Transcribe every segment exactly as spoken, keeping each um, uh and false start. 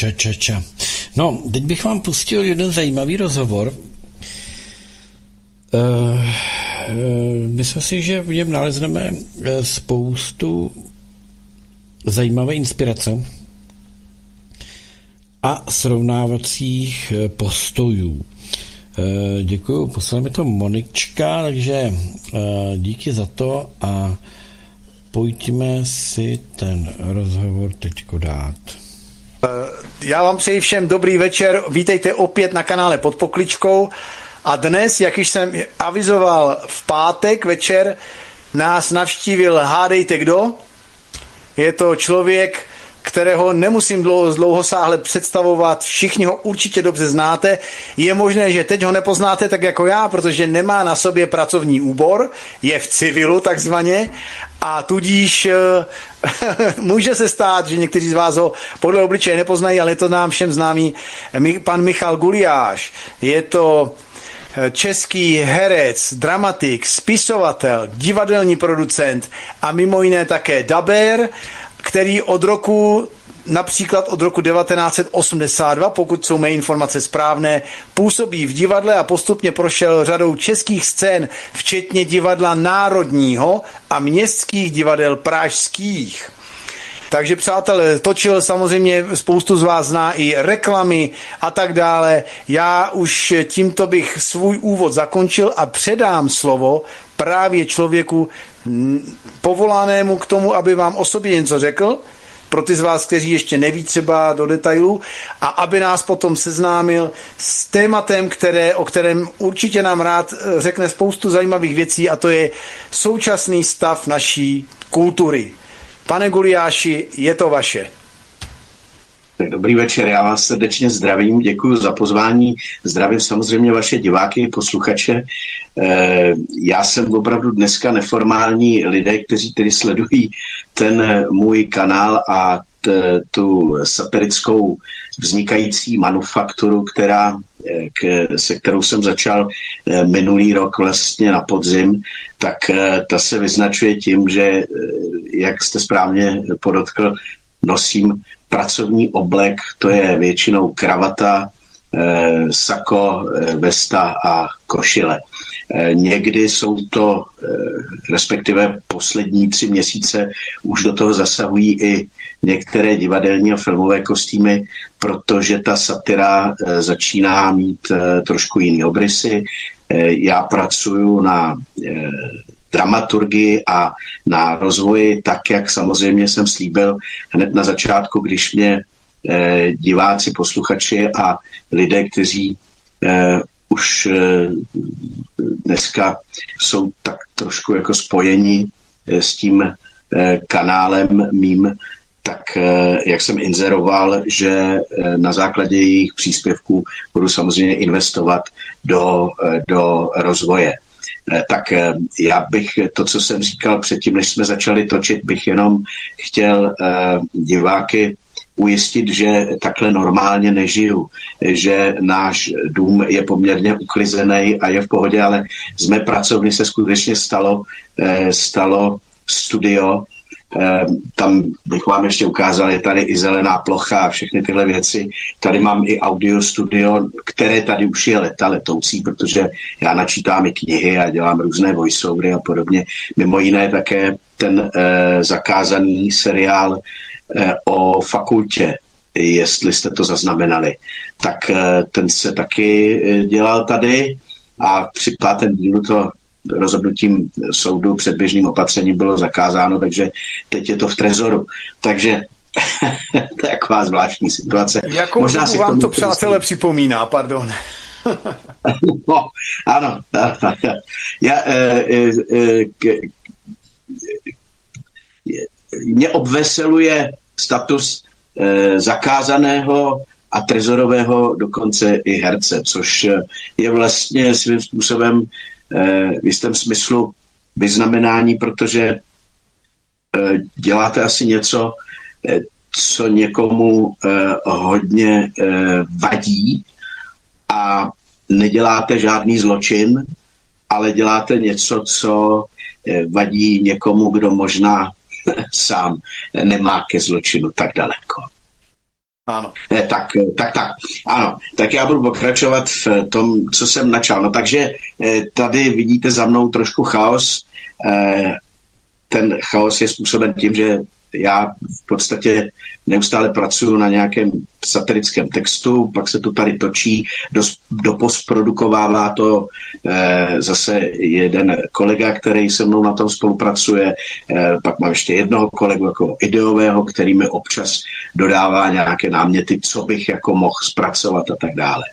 Ča, ča, ča. No, teď bych vám pustil jeden zajímavý rozhovor. Uh, uh, myslím si, že v něm nalezneme spoustu zajímavé inspirace a srovnávacích postojů. Děkuju, poslala mi to Monička, takže díky za to a pojďme si ten rozhovor teďko dát. Já vám přeji všem dobrý večer, vítejte opět na kanále Pod pokličkou a dnes, jak již jsem avizoval v pátek večer, nás navštívil, hádejte kdo? Je to člověk, kterého nemusím dlouho, dlouhosáhle představovat, všichni ho určitě dobře znáte. Je možné, že teď ho nepoznáte tak jako já, protože nemá na sobě pracovní úbor, je v civilu takzvaně a tudíž může se stát, že někteří z vás ho podle obličeje nepoznají, ale je to nám všem známý pan Michal Gulyáš. Je to český herec, dramatik, spisovatel, divadelní producent a mimo jiné také dabér, který od roku, například od roku devatenáct set osmdesát dva, pokud jsou mé informace správné, působí v divadle a postupně prošel řadou českých scén, včetně divadla Národního a městských divadel pražských. Takže přátelé, točil samozřejmě, spoustu z vás zná i reklamy a tak dále. Já už tímto bych svůj úvod zakončil a předám slovo právě člověku povolanému k tomu, aby vám o sobě něco řekl, pro ty z vás, kteří ještě neví třeba do detailu, a aby nás potom seznámil s tématem, které, o kterém určitě nám rád řekne spoustu zajímavých věcí, a to je současný stav naší kultury. Pane Gulyáši, je to vaše. Dobrý večer, já vás srdečně zdravím, děkuji za pozvání, zdravím samozřejmě vaše diváky, posluchače. Já jsem opravdu dneska neformální lidé, kteří tedy sledují ten můj kanál a t, tu satirickou vznikající manufakturu, která, k, se kterou jsem začal minulý rok vlastně na podzim, tak ta se vyznačuje tím, že, jak jste správně podotkl, nosím pracovní oblek, to je většinou kravata, eh, sako, eh, vesta a košile. Eh, někdy jsou to, eh, respektive poslední tři měsíce, už do toho zasahují i některé divadelní a filmové kostýmy, protože ta satira eh, začíná mít eh, trošku jiný obrysy. Eh, já pracuju na eh, dramaturgii a na rozvoji, tak jak samozřejmě jsem slíbil hned na začátku, když mě eh, diváci, posluchači a lidé, kteří eh, už eh, dneska jsou tak trošku jako spojeni eh, s tím eh, kanálem mým, tak eh, jak jsem inzeroval, že eh, na základě jejich příspěvků budu samozřejmě investovat do, eh, do rozvoje. Tak já bych to, co jsem říkal předtím, než jsme začali točit, bych jenom chtěl diváky ujistit, že takhle normálně nežiju, že náš dům je poměrně uklizený a je v pohodě, ale z mé pracovny se skutečně stalo, stalo studio. Tam bych vám ještě ukázal, je tady i zelená plocha a všechny tyhle věci. Tady mám i audio studio, které tady už je leta letoucí, protože já načítám i knihy a dělám různé voiceovery a podobně. Mimo jiné také ten eh, zakázaný seriál eh, o fakultě, jestli jste to zaznamenali, tak eh, ten se taky dělal tady a při pátém dílu to rozhodnutím soudu předběžným opatřením bylo zakázáno, takže teď je to v trezoru. Takže to je taková zvláštní situace. Jakou Možná si vám to, přátelé, připomíná, pardon. No, ano. Já, e, e, k, mě obveseluje status e, zakázaného a trezorového dokonce i herce, což je vlastně svým způsobem v jistém smyslu vyznamenání, protože děláte asi něco, co někomu hodně vadí a neděláte žádný zločin, ale děláte něco, co vadí někomu, kdo možná sám nemá ke zločinu tak daleko. Ano. Ne, tak, tak, tak, ano, tak já budu pokračovat v tom, co jsem načal. No takže tady vidíte za mnou trošku chaos. Ten chaos je způsoben tím, že já v podstatě neustále pracuji na nějakém satirickém textu, pak se to tady točí, dopostprodukovává to eh, zase jeden kolega, který se mnou na tom spolupracuje, eh, pak mám ještě jednoho kolegu jako ideového, který mi občas dodává nějaké náměty, co bych jako mohl zpracovat a tak dále.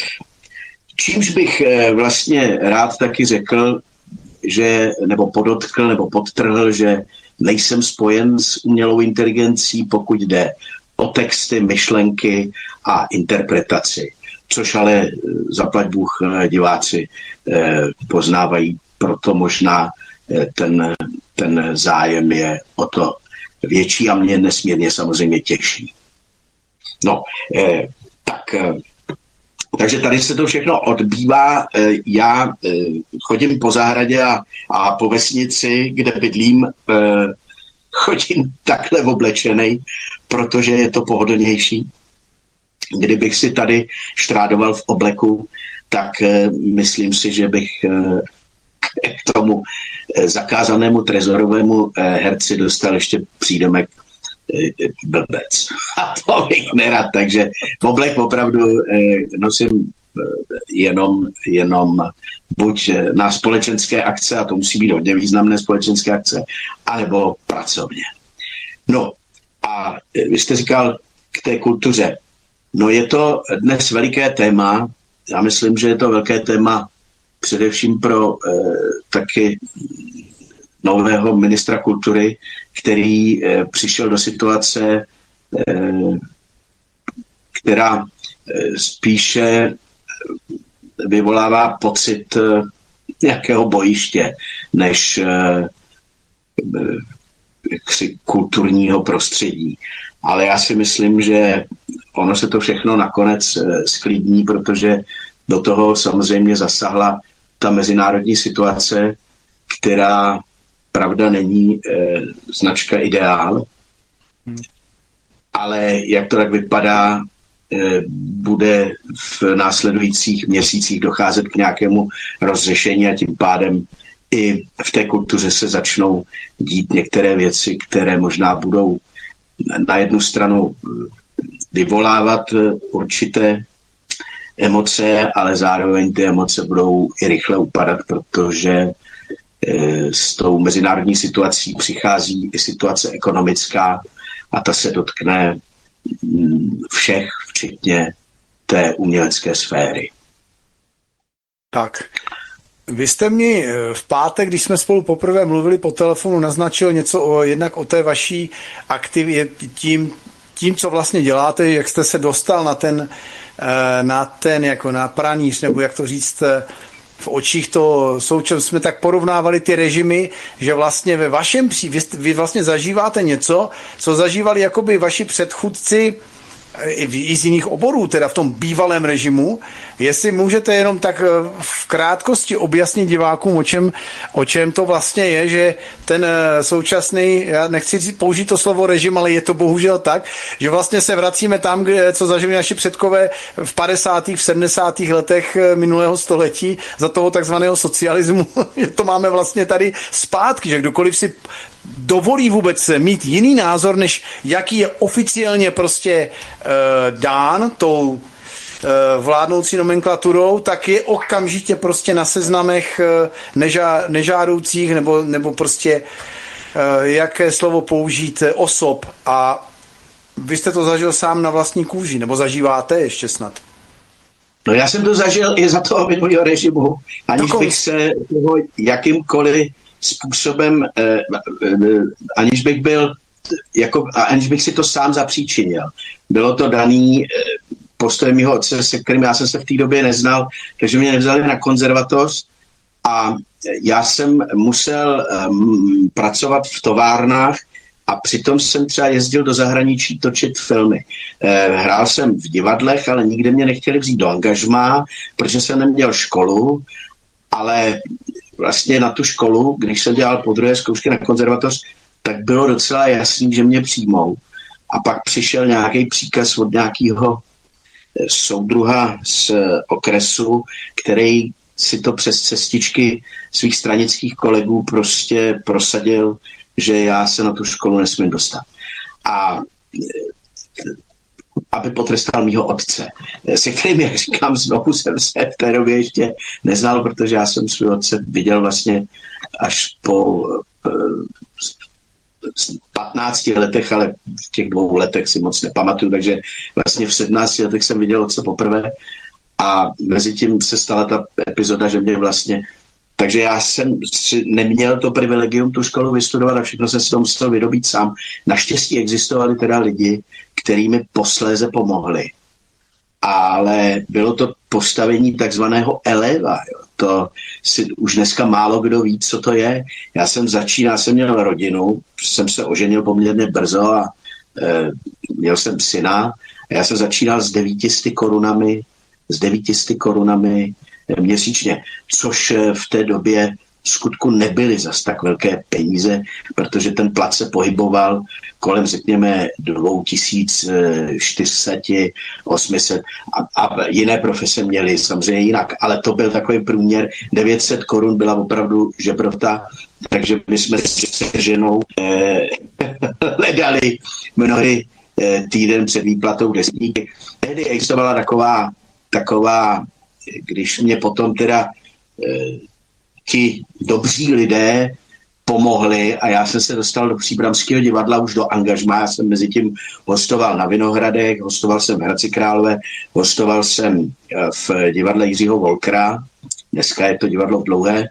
Čímž bych eh, vlastně rád taky řekl, že, nebo podotkl, nebo podtrhl, že nejsem spojen s umělou inteligencí, pokud jde o texty, myšlenky a interpretaci. Což ale zaplať Bůh diváci poznávají, proto možná ten, ten zájem je o to větší a mě nesmírně samozřejmě těší. No, tak... Takže tady se to všechno odbývá. Já chodím po zahradě a, a po vesnici, kde bydlím, chodím takhle oblečenej, protože je to pohodlnější. Kdybych si tady štrádoval v obleku, tak myslím si, že bych k tomu zakázanému trezorovému herci dostal ještě přídomek blbec. A to bych nerad, takže oblek opravdu nosím jenom, jenom buď na společenské akce, a to musí být hodně významné společenské akce, anebo pracovně. No a vy jste říkal k té kultuře. No je to dnes veliké téma. Já myslím, že je to velké téma především pro eh, taky nového ministra kultury, který eh, přišel do situace, eh, která eh, spíše vyvolává pocit eh, nějakého bojiště, než eh, eh, kulturního prostředí. Ale já si myslím, že ono se to všechno nakonec eh, sklidní, protože do toho samozřejmě zasahla ta mezinárodní situace, která pravda není eh, značka ideál, hmm. ale jak to tak vypadá, eh, bude v následujících měsících docházet k nějakému rozřešení a tím pádem i v té kultuře se začnou dít některé věci, které možná budou na jednu stranu vyvolávat určité emoce, ale zároveň ty emoce budou i rychle upadat, protože s tou mezinárodní situací přichází i situace ekonomická a ta se dotkne všech, včetně té umělecké sféry. Tak, vy jste mi v pátek, když jsme spolu poprvé mluvili po telefonu, naznačil něco o, jednak o té vaší aktivitě, tím, tím, co vlastně děláte, jak jste se dostal na ten, na ten jako na pranýř, nebo jak to říct, v očích to součem jsme tak porovnávali ty režimy, že vlastně ve vašem vy, vy vlastně zažíváte něco, co zažívali jakoby vaši předchůdci i z jiných oborů, teda v tom bývalém režimu. Jestli můžete jenom tak v krátkosti objasnit divákům, o čem, o čem to vlastně je, že ten současný, já nechci použít to slovo režim, ale je to bohužel tak, že vlastně se vracíme tam, kde, co zažili naši předkové v padesátých, v sedmdesátých letech minulého století za toho takzvaného socialismu. To máme vlastně tady zpátky, že kdokoliv si dovolí vůbec mít jiný názor, než jaký je oficiálně prostě e, dán tou e, vládnoucí nomenklaturou, tak je okamžitě prostě na seznamech e, nežá, nežádoucích nebo, nebo prostě e, jaké slovo použít osob. A vy jste to zažil sám na vlastní kůži, nebo zažíváte ještě snad? No já jsem to zažil i za toho minulého režimu, aniž bych se toho jakýmkoliv způsobem, eh, eh, aniž bych byl, jako, aniž bych si to sám zapříčinil. Bylo to daný eh, postojem mýho otce, se kterým já jsem se v té době neznal, takže mě nevzali na konzervatoř a já jsem musel eh, pracovat v továrnách a přitom jsem třeba jezdil do zahraničí točit filmy. Eh, hrál jsem v divadlech, ale nikde mě nechtěli vzít do angažmá, protože jsem neměl školu, ale vlastně na tu školu, když jsem dělal po druhé zkoušky na konzervatoř, tak bylo docela jasný, že mě přijmou, A pak přišel nějaký příkaz od nějakého soudruha z okresu, který si to přes cestičky svých stranických kolegů prostě prosadil, že já se na tu školu nesmím dostat. A aby potrestal mýho otce, se kterým, jak říkám, znovu jsem se v té době ještě neznal, protože já jsem svého otce viděl vlastně až po patnácti letech, ale v těch dvou letech si moc nepamatuju, takže vlastně v sedmnácti letech jsem viděl otce poprvé a mezi tím se stala ta epizoda, že mě vlastně, takže já jsem si neměl to privilegium tu školu vystudovat a všechno jsem si to musel vydobít sám. Naštěstí existovali teda lidi, kteří mi posléze pomohli. Ale bylo to postavení takzvaného eleva. Jo. To si už dneska málo kdo ví, co to je. Já jsem začínal, jsem měl rodinu, jsem se oženil poměrně brzo a e, měl jsem syna. A já jsem začínal s devítisty korunami, s devítisty korunami měsíčně, což v té době v skutku nebyly zas tak velké peníze, protože ten plat se pohyboval kolem, řekněme, dva tisíce čtyři sta, osm set a, a jiné profese měly samozřejmě jinak, ale to byl takový průměr. devět set korun byla opravdu žebrota, takže my jsme se ženou eh, hledali mnohdy eh, týden před výplatou desníky. Tehdy existovala taková, taková, když mě potom teda eh, ti dobří lidé pomohli a já jsem se dostal do Příbramského divadla už do angažmá. Já jsem mezi tím hostoval na Vinohradech, hostoval jsem v Hradci Králové, hostoval jsem v divadle Jiřího Volkra, dneska je to divadlo Dlouhé.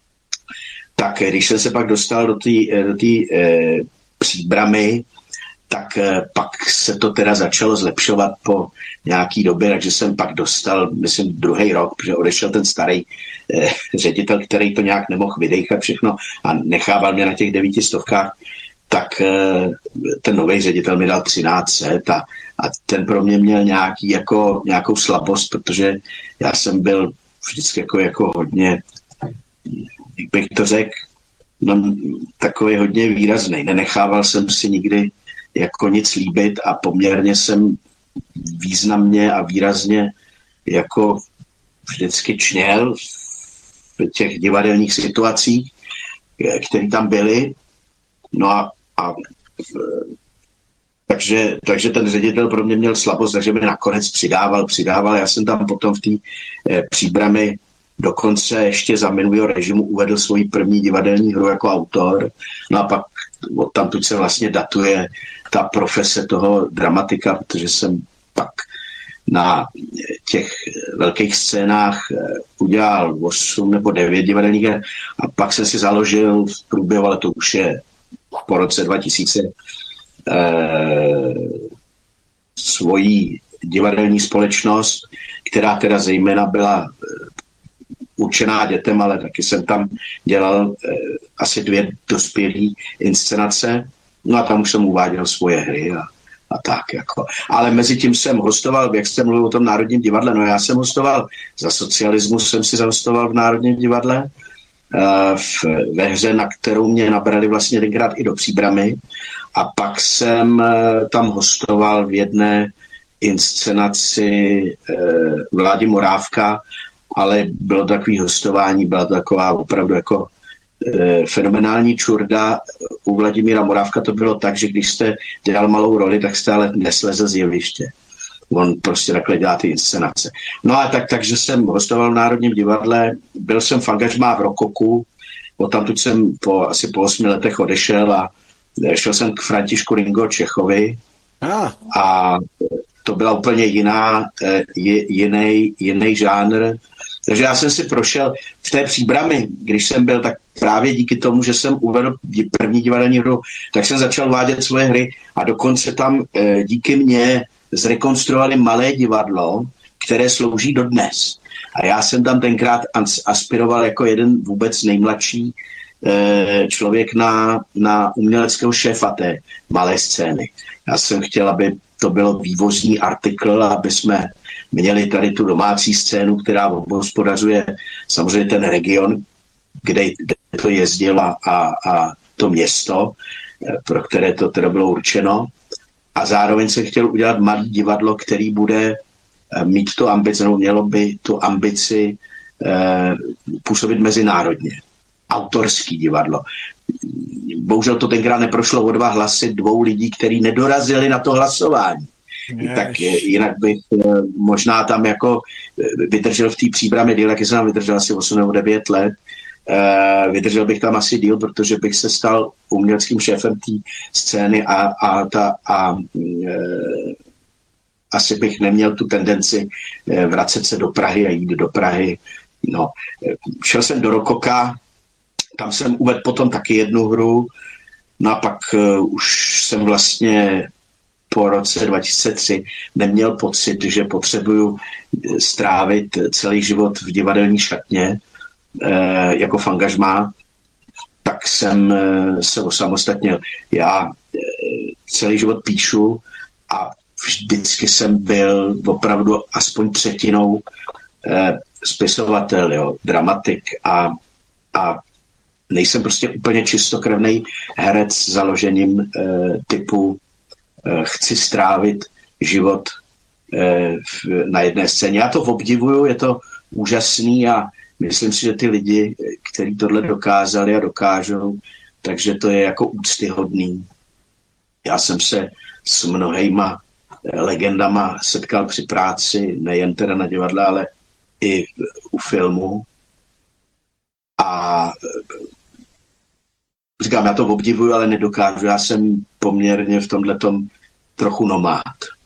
Tak když jsem se pak dostal do té do té e, Příbramy, tak e, pak se to teda začalo zlepšovat po nějaký době, takže jsem pak dostal, myslím, druhý rok, protože odešel ten starý eh, ředitel, který to nějak nemohl vydejchat všechno a nechával mě na těch devíti stovkách, tak eh, ten nový ředitel mi dal třináct set a, a ten pro mě měl nějaký, jako, nějakou slabost, protože já jsem byl vždycky jako, jako hodně, jak bych to řekl, no, takový hodně výrazný. Nenechával jsem si nikdy jako nic líbit a poměrně jsem významně a výrazně jako vždycky čněl v těch divadelních situacích, které tam byly. No a, a takže, takže ten ředitel pro mě měl slabost, takže mi nakonec přidával, přidával. Já jsem tam potom v té eh, Příbrami dokonce ještě za minulého režimu uvedl svoji první divadelní hru jako autor. No a pak odtamtud se vlastně datuje ta profese toho dramatika, protože jsem pak na těch velkých scénách udělal osm nebo devět divadelních her a pak jsem si založil v průběhu, ale to už je po roce dva tisíce, eh, svoji divadelní společnost, která teda zejména byla určená dětem, ale taky jsem tam dělal eh, asi dvě dospělé inscenace. No a tam už jsem uváděl svoje hry a, a tak jako. Ale mezi tím jsem hostoval, jak jste mluvil o tom Národním divadle, no já jsem hostoval za socialismu, jsem si zahostoval v Národním divadle uh, v, ve hře, na kterou mě nabrali vlastně tenkrát i do Příbramy a pak jsem uh, tam hostoval v jedné inscenaci uh, Vládi Morávka, ale bylo to takový hostování, byla to taková opravdu jako fenomenální čurda. U Vladimíra Morávka to bylo tak, že když jste dělal malou roli, tak jste ale neslezl z jeviště. On prostě takhle dělá ty inscenace. No a tak, takže jsem hostoval v Národním divadle, byl jsem v angažmá v Rokoku, odtamtud jsem po, asi po osmi letech odešel a šel jsem k Františku Ringo Čechovi ah. a to byla úplně jiná, jiný, jiný žánr. Takže já jsem si prošel v té Příbrami, když jsem byl, tak právě díky tomu, že jsem uvedl první divadelní hru, tak jsem začal vádět svoje hry a dokonce tam díky mně zrekonstruovali malé divadlo, které slouží dodnes. A já jsem tam tenkrát aspiroval jako jeden vůbec nejmladší člověk na, na uměleckého šéfa té malé scény. Já jsem chtěl, aby to bylo vývozní artikl, aby jsme měli tady tu domácí scénu, která obhospodařuje samozřejmě ten region, kde, kde to jezdilo a, a to město, pro které to teda bylo určeno. a zároveň jsem chtěl udělat malý divadlo, který bude mít tu ambici, nebo mělo by tu ambici eh, působit mezinárodně. Autorský divadlo. Bohužel to tenkrát neprošlo o dva hlasy dvou lidí, kteří nedorazili na to hlasování. Yes. Tak jinak bych možná tam jako vydržel v té Příbrami díl, jak jsem tam vydržel asi osm nebo devět let. Vydržel bych tam asi díl, protože bych se stal uměleckým šéfem té scény a, a, ta, a e, asi bych neměl tu tendenci vracet se do Prahy a jít do Prahy. No, šel jsem do Rokoka, tam jsem uvedl potom taky jednu hru, no a pak uh, už jsem vlastně po roce dva tisíce tři neměl pocit, že potřebuju strávit celý život v divadelní šatně uh, jako fangažmá, tak jsem uh, se osamostatnil. Já uh, celý život píšu a vždycky jsem byl opravdu aspoň třetinou uh, spisovatel, jo, dramatik a, a nejsem prostě úplně čistokrevný herec s založením e, typu e, chci strávit život e, v, na jedné scéně. Já to obdivuju, je to úžasný a myslím si, že ty lidi, kteří tohle dokázali a dokážou, takže to je jako úctyhodný. Já jsem se s mnohejma legendama setkal při práci, nejen teda na divadle, ale i u filmu. A říkám, já to obdivuju, ale nedokážu. Já jsem poměrně v tomhletom trochu nomád.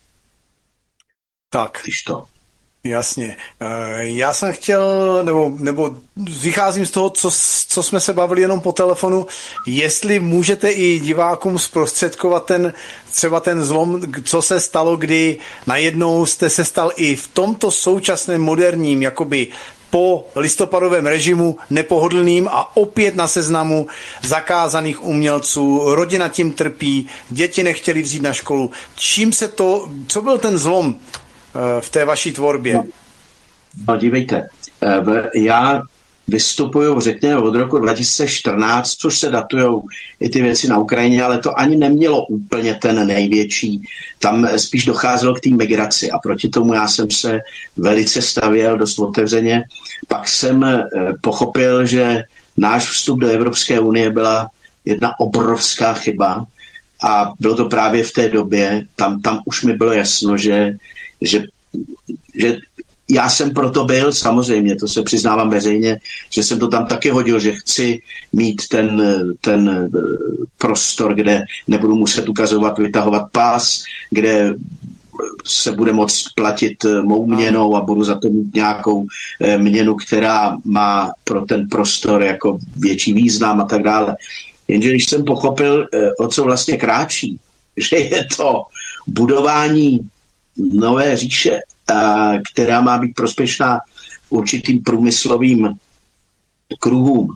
Tak. Když to. Jasně. Já jsem chtěl, nebo, nebo vycházím z toho, co, co jsme se bavili jenom po telefonu, jestli můžete i divákům zprostředkovat ten, třeba ten zlom, co se stalo, kdy najednou jste se stal i v tomto současném moderním, jakoby po listopadovém režimu nepohodlným a opět na seznamu zakázaných umělců. Rodina tím trpí, děti nechtěli vzít na školu. Čím se to, co byl ten zlom v té vaší tvorbě? No, no dívejte, já vystupuju, řekněme, od roku dva tisíce čtrnáct, což se datujou i ty věci na Ukrajině, ale to ani nemělo úplně ten největší. Tam spíš docházelo k té migraci a proti tomu já jsem se velice stavěl dost otevřeně. Pak jsem pochopil, že náš vstup do Evropské unie byla jedna obrovská chyba a bylo to právě v té době, tam, tam už mi bylo jasno, že, že, že já jsem proto byl, samozřejmě, to se přiznávám veřejně, že jsem to tam taky hodil, že chci mít ten, ten prostor, kde nebudu muset ukazovat, vytahovat pás, kde se bude moct platit mou měnou a budu za to mít nějakou měnu, která má pro ten prostor jako větší význam a tak dále. Jenže když jsem pochopil, o co vlastně kráčí, že je to budování nové říše, která má být prospěšná určitým průmyslovým kruhům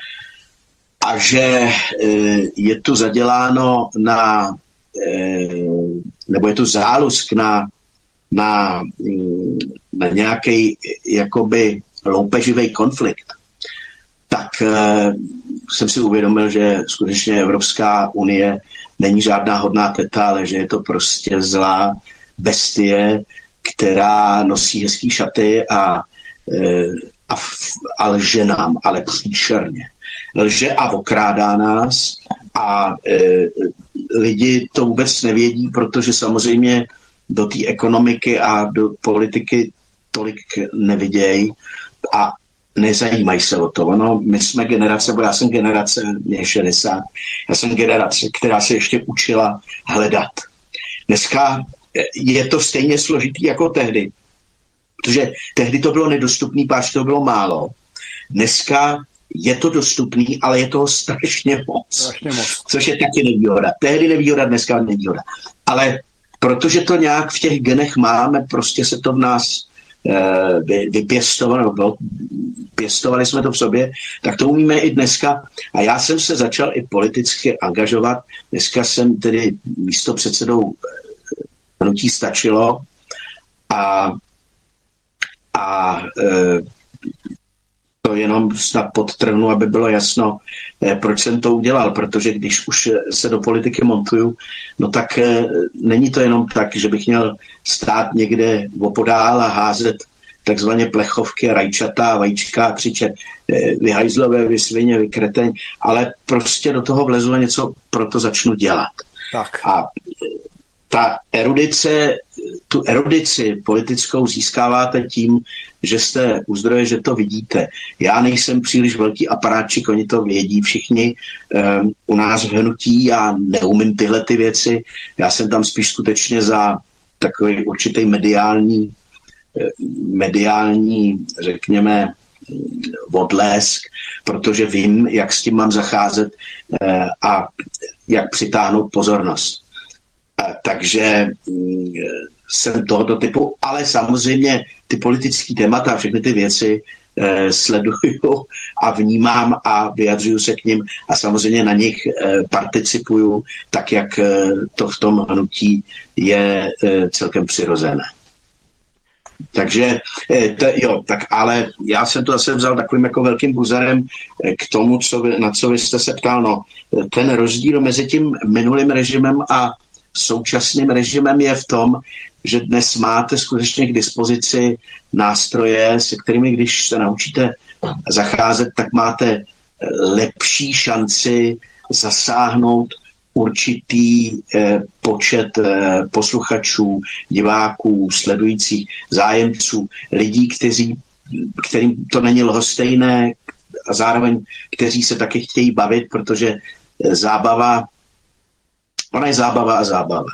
a že je tu zaděláno na, nebo je tu zálusk na, na, na nějaký jakoby loupeživý konflikt, tak jsem si uvědomil, že skutečně Evropská unie není žádná hodná teta, ale že je to prostě zlá bestie, která nosí hezký šaty a, a, a lže nám, ale příšerně. Lže a okrádá nás a e, lidi to vůbec nevědí, protože samozřejmě do té ekonomiky a do politiky tolik nevidějí a nezajímají se o to. No, my jsme generace, bo já jsem generace, mě šedesát, já jsem generace, která se ještě učila hledat. Dneska je to stejně složitý jako tehdy, protože tehdy to bylo nedostupný, páč to bylo málo. Dneska je to dostupný, ale je toho strašně moc, strašně moc. Což je taky nevýhoda. Tehdy nevýhoda, dneska nevýhoda. Ale protože to nějak v těch genech máme, prostě se to v nás e, vypěstovalo, nebo pěstovali jsme to v sobě, tak to umíme i dneska. A já jsem se začal i politicky angažovat. Dneska jsem tedy místopředsedou hnutí Stačilo a, a e, to to jenom snad podtrhnu, aby bylo jasno, proč jsem to udělal, protože když už se do politiky montuju, no tak není to jenom tak, že bych měl stát někde opodál a házet takzvaně plechovky, rajčata, vajíčka a křičet vy hajzlové, vy svině, vy kreteň, ale prostě do toho vlezu a něco proto začnu dělat. Tak. A ta erudice, tu erudici politickou získáváte tím, že jste u zdroje, že to vidíte. Já nejsem příliš velký aparátčik, oni to vědí všichni. Um, u nás v hnutí já neumím tyhle ty věci. Já jsem tam spíš skutečně za takový určitý mediální, mediální, řekněme, odlesk, protože vím, jak s tím mám zacházet uh, a jak přitáhnout pozornost. Takže jsem tohoto typu, ale samozřejmě ty politické témata, všechny ty věci eh, sleduju a vnímám a vyjadřuju se k ním a samozřejmě na nich eh, participuju tak, jak eh, to v tom hnutí je eh, celkem přirozené. Takže eh, to, jo, tak ale já jsem to zase vzal takovým jako velkým buzerem eh, k tomu, co vy, na co vy jste se ptal. No, ten rozdíl mezi tím minulým režimem a současným režimem je v tom, že dnes máte skutečně k dispozici nástroje, se kterými, když se naučíte zacházet, tak máte lepší šanci zasáhnout určitý eh, počet eh, posluchačů, diváků, sledujících, zájemců, lidí, kteří, kterým to není lhostejné a zároveň kteří se taky chtějí bavit, protože zábava Ona je zábava a zábava.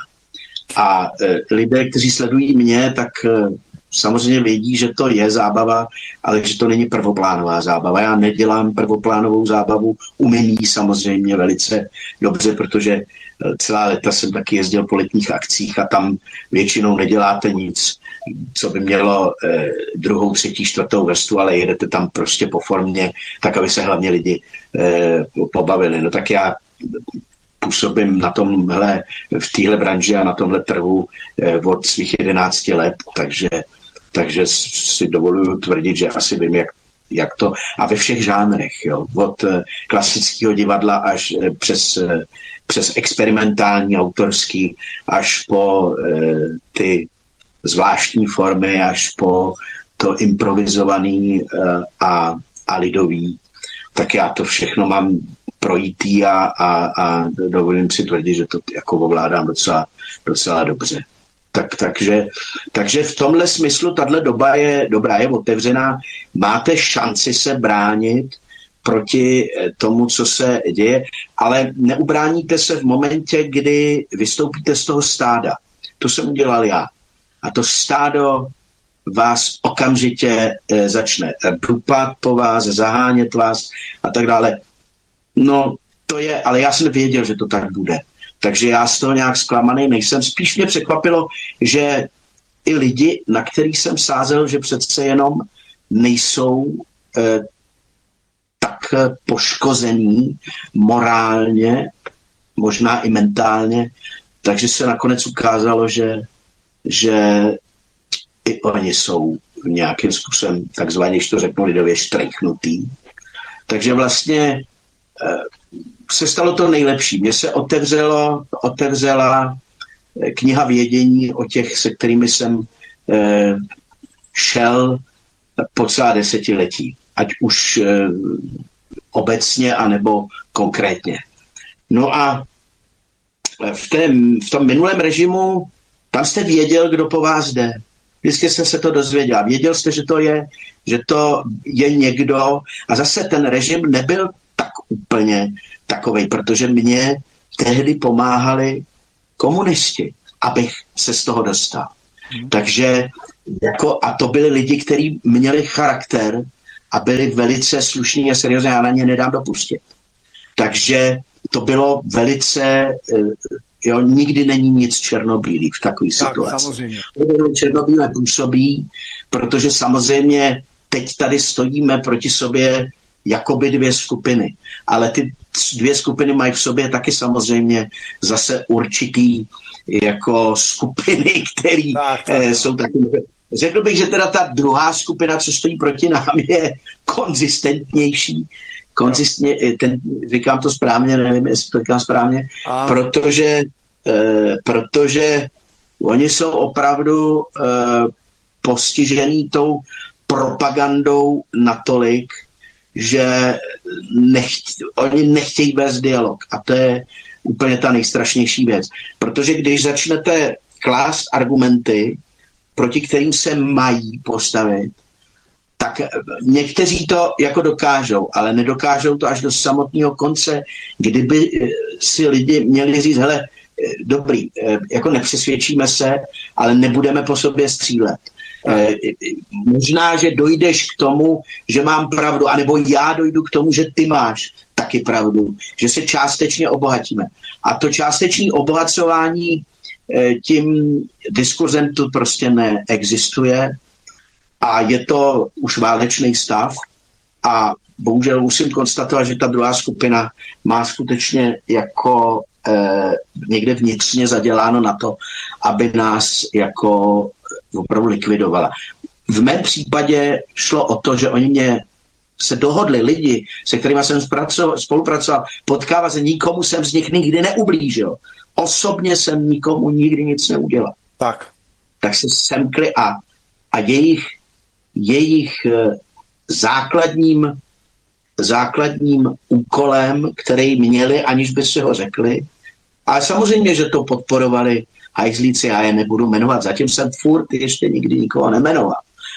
A e, lidé, kteří sledují mě, tak e, samozřejmě vědí, že to je zábava, ale že to není prvoplánová zábava. Já nedělám prvoplánovou zábavu, umím ji samozřejmě velice dobře, protože e, celá léta jsem taky jezdil po letních akcích a tam většinou neděláte nic, co by mělo e, druhou, třetí, čtvrtou vrstvu, ale jedete tam prostě po formě, tak aby se hlavně lidi e, pobavili. No tak já působím na tomhle, v téhle branži a na tomhle trhu od svých jedenácti let, takže, takže si dovoluju tvrdit, že asi vím, jak, jak to, a ve všech žánrech, jo, od klasického divadla až přes, přes experimentální, autorský, až po eh, ty zvláštní formy, až po to improvizovaný eh, a, a lidový, tak já to všechno mám projítý a, a, a dovolím si tvrdit, že to jako ovládám docela, docela dobře. Tak, takže, takže v tomhle smyslu tahle doba je dobrá, je otevřená. Máte šanci se bránit proti tomu, co se děje, ale neubráníte se v momentě, kdy vystoupíte z toho stáda. To jsem udělal já. A to stádo vás okamžitě e, začne dupat po vás, zahánět vás a tak dále. No, to je, ale já jsem věděl, že to tak bude. Takže já z toho nějak zklamaný nejsem. Spíš mě překvapilo, že i lidi, na kterých jsem sázel, že přece jenom nejsou eh, tak poškození morálně, možná i mentálně, takže se nakonec ukázalo, že, že i oni jsou nějakým způsobem takzvaně, když to řeknu lidově, štrejchnutý. Takže vlastně se stalo to nejlepší. Mně se otevřelo, otevřela kniha vědění o těch, se kterými jsem eh, šel po celá desetiletí. Ať už eh, obecně, anebo konkrétně. No a v, tém, v tom minulém režimu, tam jste věděl, kdo po vás jde. Vždycky jste se to dozvěděl. Věděl jste, že to je, že to je někdo. A zase ten režim nebyl tak úplně takovej, protože mě tehdy pomáhali komunisti, abych se z toho dostal. Hmm. Takže jako, a to byli lidi, kteří měli charakter a byli velice slušní a seriózní, já na ně nedám dopustit. Takže to bylo velice, jo, nikdy není nic černobílý v takové situaci. Samozřejmě. Černobílé působí, protože samozřejmě teď tady stojíme proti sobě jakoby dvě skupiny. Ale ty dvě skupiny mají v sobě taky samozřejmě zase určitý jako skupiny, které jsou taky řekl bych, že teda ta druhá skupina, co stojí proti nám, je konzistentnější. Konzistně, ten, říkám to správně, nevím, jestli to říkám správně, a... protože, eh, protože oni jsou opravdu eh, postižený tou propagandou natolik, že nechť, oni nechtějí vést dialog. A to je úplně ta nejstrašnější věc. Protože když začnete klást argumenty, proti kterým se mají postavit, tak někteří to jako dokážou, ale nedokážou to až do samotného konce, kdyby si lidi měli říct, hele, dobrý, jako nepřesvědčíme se, ale nebudeme po sobě střílet. Eh, možná, že dojdeš k tomu, že mám pravdu, anebo já dojdu k tomu, že ty máš taky pravdu, že se částečně obohatíme. A to částečné obohacování eh, tím diskurzem tu prostě neexistuje a je to už válečný stav a bohužel musím konstatovat, že ta druhá skupina má skutečně jako eh, někde vnitřně zaděláno na to, aby nás jako opravdu likvidovala. V mém případě šlo o to, že oni mě se dohodli lidi, se kterými jsem spolupracoval, potkával se, nikomu jsem z nich nikdy neublížil. Osobně jsem nikomu nikdy nic neudělal. Tak. Tak se semkli a, a jejich, jejich základním, základním úkolem, který měli, aniž by si ho řekli, ale samozřejmě, že to podporovali hajzlíci, já je nebudu jmenovat, zatím jsem furt ještě nikdy nikoho nemenoval.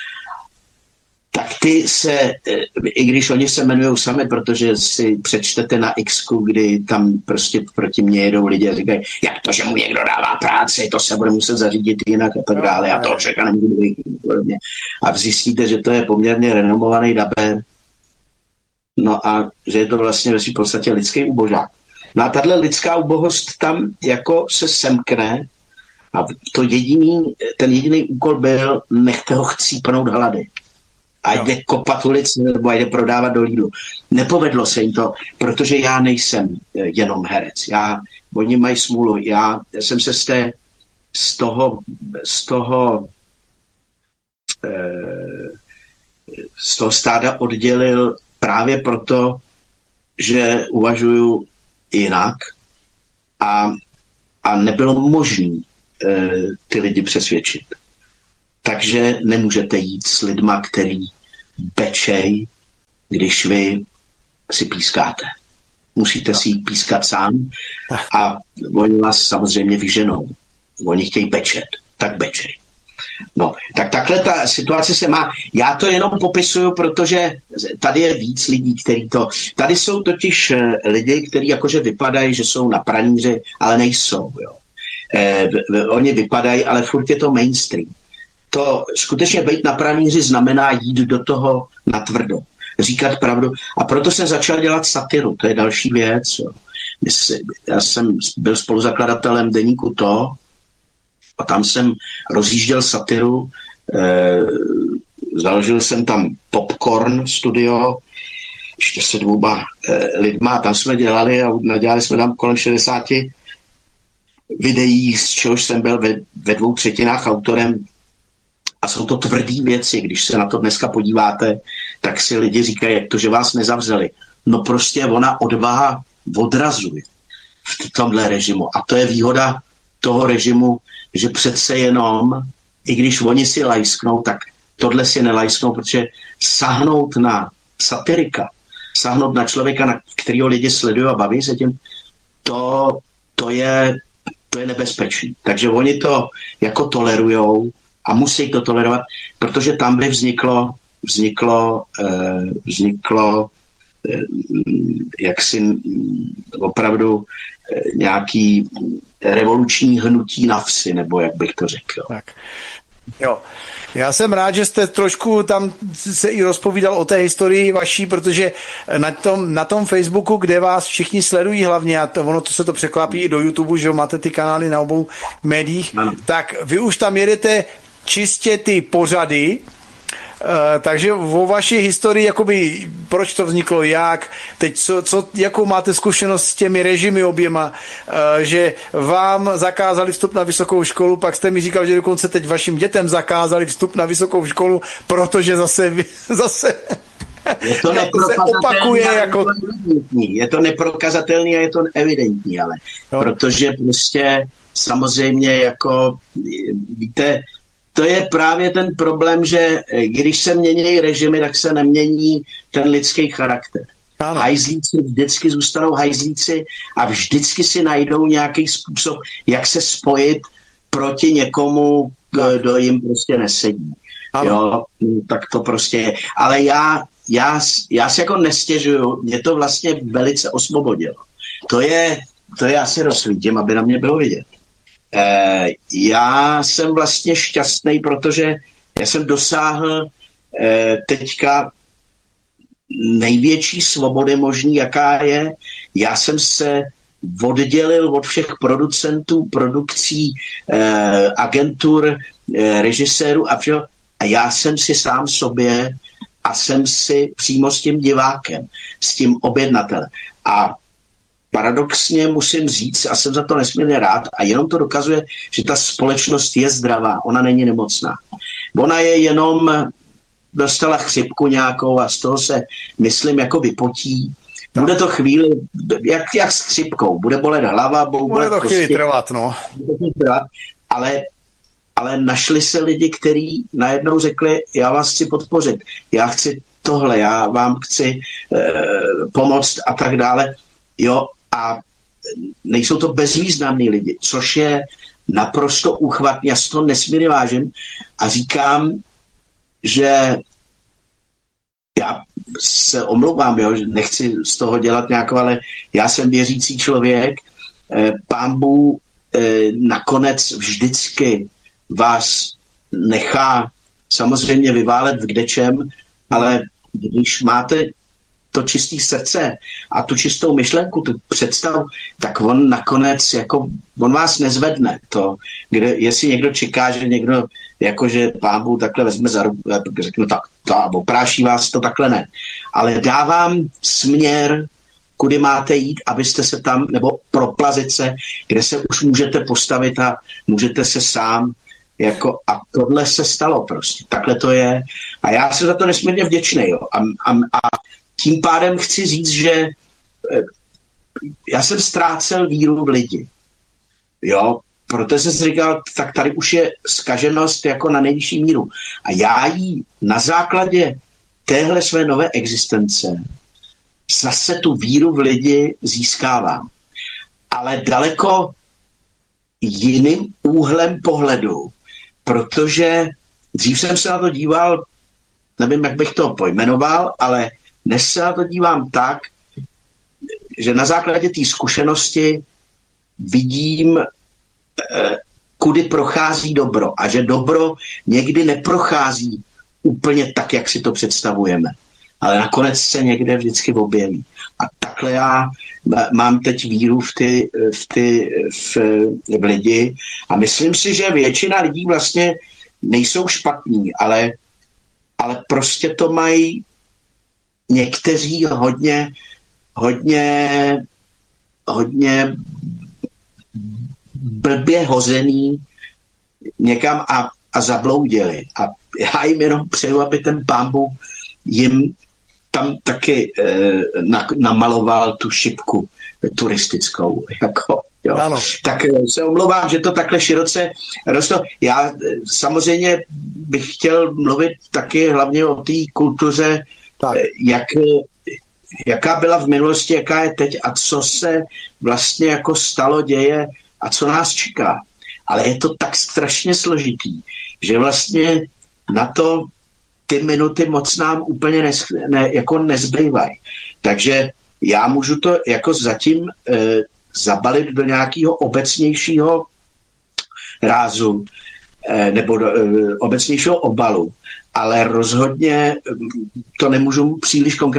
Tak ty se, i když oni se jmenují sami, protože si přečtete na X-ku, kdy tam prostě proti mně jedou lidi a říkají, jak to, že mu někdo dává práci, to se bude muset zařídit jinak a tak dále, a to všechno nebudu vědět. A zjistíte, že to je poměrně renomovaný dabér, no a že je to vlastně ve svým podstatě lidský ubožák. No a tahle lidská ubohost tam jako se semkne a to jediný, ten jediný úkol byl, nechte ho chcípnout hlady. A jde kopat ulici nebo jde prodávat do Lidlu. Nepovedlo se jim to, protože já nejsem jenom herec. Já, oni mají smůlu. Já jsem se z, té, z toho, z toho, z toho stáda oddělil právě proto, že uvažuju jinak a, a nebylo možné ty lidi přesvědčit. Takže nemůžete jít s lidma, který bečej, když vy si pískáte. Musíte si jít pískat sám a oni vás samozřejmě vyženou. Oni chtějí bečet, tak bečej. No, tak takhle ta situace se má. Já to jenom popisuju, protože tady je víc lidí, kteří to... Tady jsou totiž lidi, kteří jakože vypadají, že jsou na praníři, ale nejsou. Jo. Eh, oni vypadají, ale furt je to mainstream. To skutečně být na pranýři znamená jít do toho natvrdo, říkat pravdu. A proto jsem začal dělat satiru, to je další věc. Jo. Já jsem byl spoluzakladatelem deníku To a tam jsem rozjížděl satiru, eh, založil jsem tam Popcorn studio, ještě se dvouma eh, lidma, tam jsme dělali a nadělali jsme tam kolem šedesáti videí, z čehož jsem byl ve, ve dvou třetinách autorem. A jsou to tvrdý věci, když se na to dneska podíváte, tak si lidi říkají, jak to, že vás nezavřeli. No prostě ona odvaha odrazuje v tomhle režimu. A to je výhoda toho režimu, že přece jenom, i když oni si lajsknou, tak tohle si nelajsknou, protože sáhnout na satirika, sáhnout na člověka, na kterého lidi sledují a baví se tím, to, to, je, to je nebezpečný. Takže oni to jako tolerujou, a musí to tolerovat, protože tam by vzniklo, vzniklo, eh, vzniklo eh, jaksi opravdu eh, nějaký revoluční hnutí na vsi, nebo jak bych to řekl. Tak. Jo. Já jsem rád, že jste trošku tam se i rozpovídal o té historii vaší, protože na tom, na tom Facebooku, kde vás všichni sledují hlavně, a to, ono to se to překlápí i do YouTube, že máte ty kanály na obou médiích, ano. Tak vy už tam jedete čistě ty pořady, takže o vaší historii, jakoby, proč to vzniklo, jak, teď co, co, jakou máte zkušenost s těmi režimy oběma, uh, že vám zakázali vstup na vysokou školu, pak jste mi říkal, že dokonce teď vašim dětem zakázali vstup na vysokou školu, protože zase, zase je to se opakuje jako... Je to neprokazatelný a je to evidentní, ale no. Protože prostě samozřejmě jako, víte, to je právě ten problém, že když se mění režimy, tak se nemění ten lidský charakter. Ano. Hajzlíci vždycky zůstanou hajzlíci a vždycky si najdou nějaký způsob, jak se spojit proti někomu, kdo jim prostě nesedí. Jo, tak to prostě je. Ale já, já, já si jako nestěžuju, mě to vlastně velice osvobodilo. To je, to je asi rozsvítím, aby na mě bylo vidět. E, já jsem vlastně šťastný, protože já jsem dosáhl e, teďka největší svobody možný, jaká je. Já jsem se oddělil od všech producentů, produkcí, eh, agentur, eh, režisérů a všeho. A já jsem si sám sobě a jsem si přímo s tím divákem, s tím objednatelem. A paradoxně musím říct, a jsem za to nesmírně rád, a jenom to dokazuje, že ta společnost je zdravá, ona není nemocná. Ona je jenom, dostala chřipku nějakou a z toho se, myslím, jako vypotí. Bude to chvíli, jak, jak s chřipkou, bude bolet hlava, bude, bude to chvíli trvat, no. Trvat, ale, ale našli se lidi, kteří najednou řekli, já vás chci podpořit, já chci tohle, já vám chci eh, pomoct a tak dále. Jo, a nejsou to bezvýznamní lidi, což je naprosto úchvatný, já si to nesmírně vážím a říkám, že já se omlouvám, jo, že nechci z toho dělat nějakou, ale já jsem věřící člověk. Pán Bůh nakonec vždycky vás nechá samozřejmě vyválet v kdečem, ale když máte to čisté srdce a tu čistou myšlenku, tu představu, tak on nakonec, jako, on vás nezvedne. To, kde, jestli někdo čeká, že někdo, jakože Pán Bůh takhle vezme za ruku, řeknu tak, to, opráší vás, to takhle ne. Ale dávám směr, kudy máte jít, abyste se tam, nebo proplazit se, kde se už můžete postavit a můžete se sám, jako, a tohle se stalo prostě. Takhle to je. A já jsem za to nesmírně vděčný. Jo. A, a, a tím pádem chci říct, že já jsem ztrácel víru v lidi. Jo, protože jsem si říkal, tak tady už je zkaženost jako na nejvyšší míru. A já jí na základě téhle své nové existence zase tu víru v lidi získávám. Ale daleko jiným úhlem pohledu, protože dřív jsem se na to díval, nevím, jak bych to pojmenoval, ale dnes se na to dívám tak, že na základě té zkušenosti vidím, kudy prochází dobro a že dobro někdy neprochází úplně tak, jak si to představujeme. Ale nakonec se někde vždycky objeví. A takhle já mám teď víru v ty, v ty v, v lidi a myslím si, že většina lidí vlastně nejsou špatní, ale, ale prostě to mají někteří hodně, hodně, hodně blbě hozený někam a, a zablouděli. A já jim jenom přeju, aby ten Pán Bůh jim tam taky e, na, namaloval tu šipku turistickou. Jako, jo. Tak se omlouvám, že to takhle široce rostlo. Já samozřejmě bych chtěl mluvit taky hlavně o té kultuře, tak. Jak, jaká byla v minulosti, jaká je teď a co se vlastně jako stalo, děje a co nás čeká. Ale je to tak strašně složitý, že vlastně na to ty minuty moc nám úplně nes, ne, jako nezbývají. Takže já můžu to jako zatím e, zabalit do nějakého obecnějšího rázu e, nebo do e, obecnějšího obalu, ale rozhodně to nemůžu příliš konkrétně